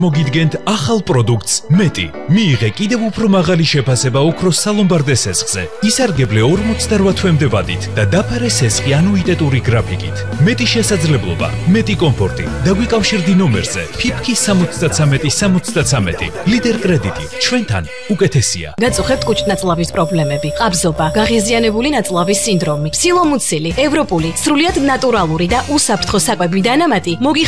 მოგიდგენთ ახალ პროდუქტს მეტი. მიიღე კიდევ უფრო მაღალი შეფასება ოქროს სალომბარდე სესხზე. ისარგებლე 48 თვემდე ვადით და დაფარე სესხი ანუიტეტური გრაფიკით. მეტი შესაძლებლობა, მეტი კომფორტი. დაგვიკავშირდი ნომერზე ფიფქი 73-73. ლიდერ კრედიტი, ჩვენთან უკეთესია. გაწუხებთ კუჭნაწლავის პრობლემები, ყაბზობა, გაღიზიანებული ნაწლავის სინდრომი, ფსილომუცილი, ევროპული, სრულიად ნატურალური და უსაფრთხო საკვები დანამატი მოგიხსენებთ